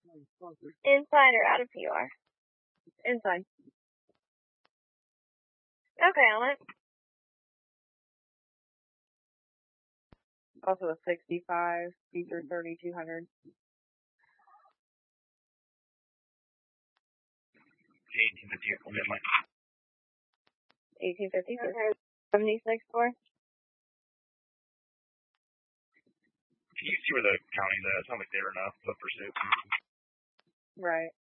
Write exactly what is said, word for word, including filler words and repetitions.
Inside or out of P R? Inside. Okay, Ellen. Also a sixty-five, feature thirty-two hundred. eighteen fifty for midline. eighteen fifty for Okay. seventy-six for? Can you see where the county's at? It sounds like they're enough for pursuit. Right.